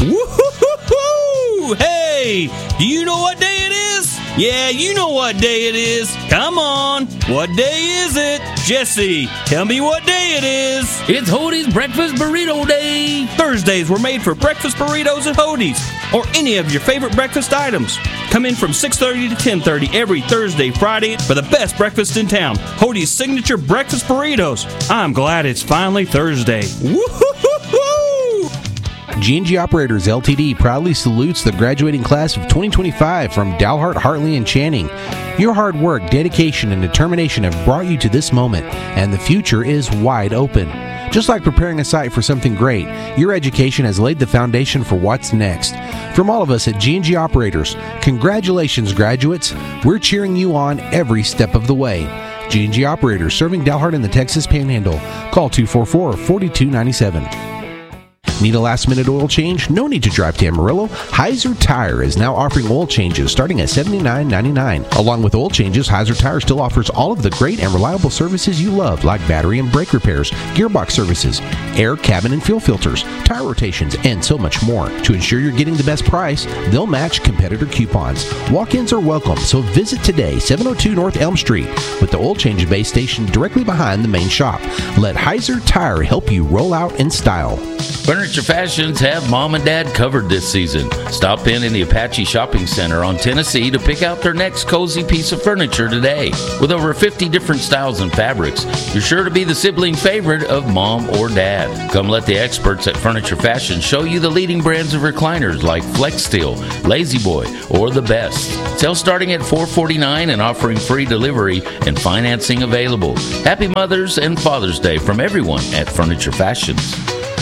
Woo-hoo-hoo-hoo! Hey, do you know what day it is? Yeah, you know what day it is. Come on, what day is it? Jesse, tell me what day it is. It's Hody's Breakfast Burrito Day. Thursdays were made for breakfast burritos at Hody's, or any of your favorite breakfast items. Come in from 6:30 to 10:30 every Thursday, Friday for the best breakfast in town. Hody's signature breakfast burritos. I'm glad it's finally Thursday. Woo-hoo-hoo-hoo! G&G Operators Ltd. proudly salutes the graduating class of 2025 from Dalhart, Hartley, and Channing. Your hard work, dedication, and determination have brought you to this moment, and the future is wide open. Just like preparing a site for something great, your education has laid the foundation for what's next. From all of us at G&G Operators, congratulations, graduates. We're cheering you on every step of the way. G&G Operators, serving Dalhart in the Texas Panhandle. Call 244-4297. Need a last-minute oil change? No need to drive to Amarillo. Heiser Tire is now offering oil changes starting at $79.99. Along with oil changes, Heiser Tire still offers all of the great and reliable services you love, like battery and brake repairs, gearbox services, air, cabin, and fuel filters, tire rotations, and so much more. To ensure you're getting the best price, they'll match competitor coupons. Walk-ins are welcome, so visit today, 702 North Elm Street, with the oil change bay station directly behind the main shop. Let Heiser Tire help you roll out in style. Furniture Fashions have Mom and Dad covered this season. Stop in the Apache Shopping Center on Tennessee to pick out their next cozy piece of furniture today. With over 50 different styles and fabrics, you're sure to be the sibling favorite of Mom or Dad. Come let the experts at Furniture Fashion show you the leading brands of recliners like Flex Steel, Lazy Boy, or The Best. Sale starting at $449 and offering free delivery and financing available. Happy Mother's and Father's Day from everyone at Furniture Fashions.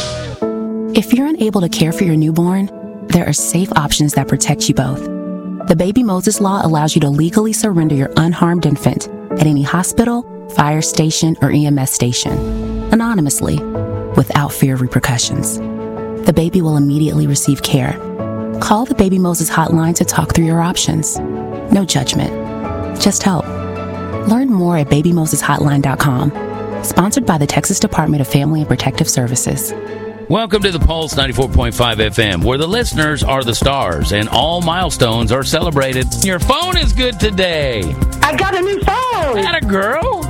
If you're unable to care for your newborn, there are safe options that protect you both. The Baby Moses Law allows you to legally surrender your unharmed infant at any hospital, fire station, or EMS station, anonymously, without fear of repercussions. The baby will immediately receive care. Call the Baby Moses hotline to talk through your options. No judgment, just help. Learn more at babymoseshotline.com. Sponsored by the Texas Department of Family and Protective Services. Welcome to the Pulse 94.5 FM, where the listeners are the stars and all milestones are celebrated. Your phone is good today. I got a new phone. Atta girl.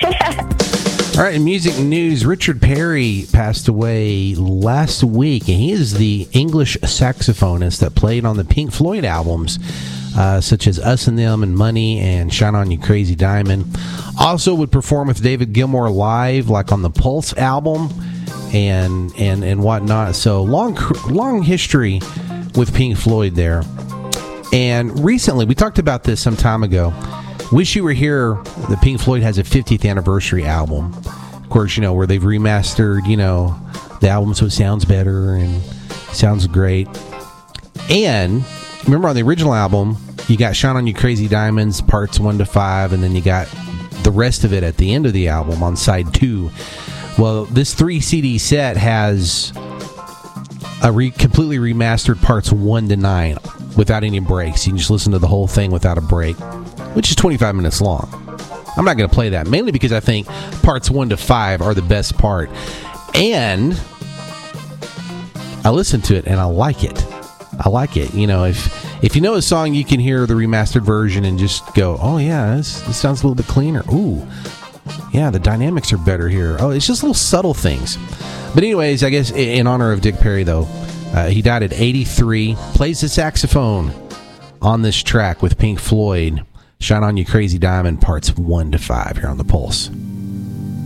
All right, in music news, Richard Perry passed away last week, and he is the English saxophonist that played on the Pink Floyd albums, such as Us and Them and Money and Shine On You Crazy Diamond. Also would perform with David Gilmour live, like on the Pulse album and whatnot. So long history with Pink Floyd there. And recently, we talked about this some time ago. Wish You Were Here, the Pink Floyd has a 50th anniversary album. Of course, where they've remastered, the album so it sounds better and sounds great. And remember on the original album, you got Shine On You Crazy Diamonds, parts 1 to 5, and then you got the rest of it at the end of the album on side 2. Well, this 3 CD set has a completely remastered parts 1 to 9 without any breaks. You can just listen to the whole thing without a break, which is 25 minutes long. I'm not going to play that, mainly because I think parts 1 to 5 are the best part. And I listened to it, and I like it. If you know a song, you can hear the remastered version and just go, oh, yeah, this sounds a little bit cleaner. Ooh, yeah, the dynamics are better here. Oh, it's just little subtle things. But anyways, I guess in honor of Dick Perry, though, he died at 83. Plays the saxophone on this track with Pink Floyd. Shine On You Crazy Diamond, parts 1 to 5 here on The Pulse.